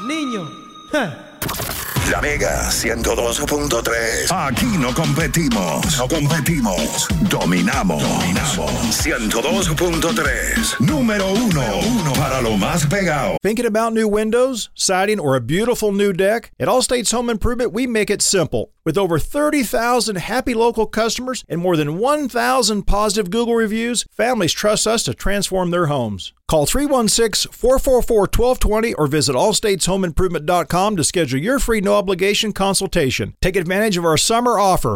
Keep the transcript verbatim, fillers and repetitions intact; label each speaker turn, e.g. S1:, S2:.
S1: niño. Ja.
S2: La Mega ciento dos punto tres. Aquí no competimos, no competimos. Dominamos. Dominamos. ciento dos punto tres. Número uno. Uno para lo más pegado.
S3: Thinking about new windows, siding, or a beautiful new deck? At Allstate's Home Improvement, we make it simple. With over thirty thousand happy local customers and more than one thousand positive Google reviews, families trust us to transform their homes. Call three one six, four four four, one two two zero or visit all states home improvement dot com to schedule your free no-obligation consultation. Take advantage of our summer offer.